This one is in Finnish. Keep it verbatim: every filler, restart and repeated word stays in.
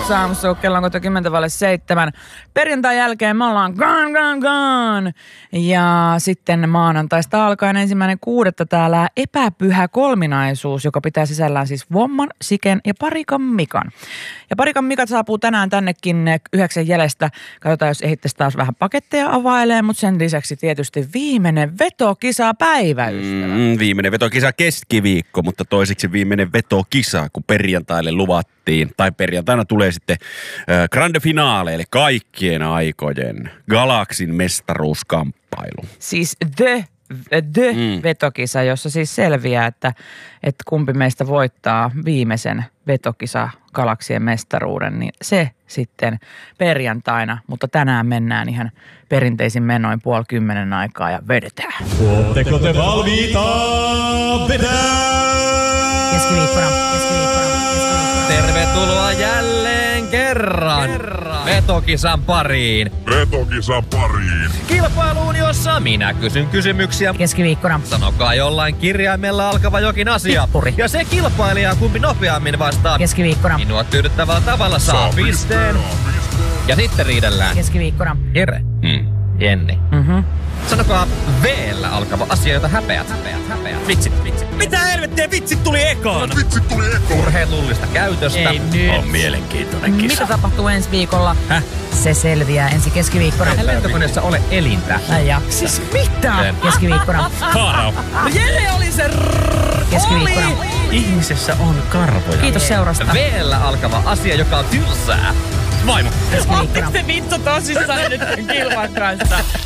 Iskelmä aamussa, kello on kohta kymmentä vaille seitsemän. Perjantai jälkeen me ollaan gone, gone, gone. Ja sitten maanantaista alkaen ensimmäinen kuudetta täällä epäpyhä kolminaisuus, joka pitää sisällään siis Vomman, Siken ja Parikan Mikan. Ja Parikan Mikat saapuu tänään tännekin yhdeksän jäljestä. Katsotaan, jos ehittäisi taas vähän paketteja availee, mutta sen lisäksi tietysti viimeinen vetokisa päiväystävä. Mm, viimeinen vetokisa keskiviikko, mutta toiseksi viimeinen vetokisa, kun perjantaille luvattiin. Tai perjantaina tulee sitten äh, grande finale, eli kaikkien aikojen Galaksin mestaruuskamppailu. Siis the The mm. vetokisa, jossa siis selviää, että, että kumpi meistä voittaa viimeisen vetokisa Galaksien mestaruuden, niin se sitten perjantaina, mutta tänään mennään ihan perinteisin menoin puoli kymmenen aikaa ja vedetään. Oletteko te valmiita? Vedetään! Keskiviikkona, keskiviikkona, keskiviikkona. Tervetuloa jälleen kerran, kerran. Vetokisan pariin. Vetokisan pariin. Kilpailuun, jossa minä kysyn kysymyksiä. Keskiviikkona. Sanokaa jollain kirjaimella alkava jokin asia. Pippuri. Ja se kilpailija, kumpi nopeammin vastaa Keskiviikkona. minua tyydyttävällä tavalla saa, saa pisteen. Ja sitten riidellään. Keskiviikkona. Jere. Hmm. Jenni. Mhm. Sanokaa V-llä alkava asia, jota häpeät, häpeät, häpeät. Vitsit, vitsit. Mitä helvettiä, vitsit tuli ekaan? Vitsit tuli ekoon. Urheilullista käytöstä. Ei nyt. On mielenkiintoinen kisa. Mitä tapahtuu ensi viikolla? Häh? Se selviää ensi keskiviikkona. Eihän lentokoneessa ole elintä. Mä en jaksa. Siis mitä? Sen. Keskiviikkona. Haarau. No Jere oli se rrrr. Keskiviikkona. Ihmisessä on karvoja. Kiitos seurasta. V-llä alkava asia, joka on tylsää. Vaimo. Keskiviikkona. Te vittu tosissaan nyt kilpan kanssa.